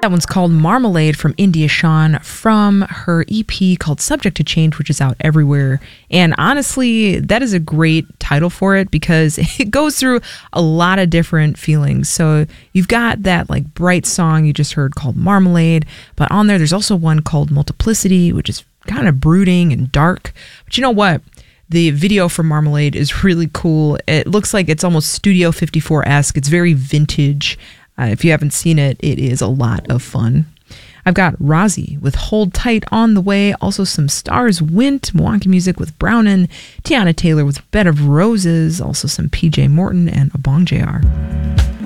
That one's called Marmalade from India Shawn from her EP called Subject to Change, which is out everywhere. And honestly, that is a great title for it because it goes through a lot of different feelings. So you've got that like bright song you just heard called Marmalade, but on there's also one called Multiplicity, which is kind of brooding and dark. But you know what? The video for Marmalade is really cool. It looks like it's almost Studio 54-esque. It's very vintage. If you haven't seen it, it is a lot of fun. I've got Rozzy with Hold Tight on the way. Also some Stars Wint, Milwaukee Music with Brownin', Tiana Taylor with Bed of Roses. Also some PJ Morton and Abong JR.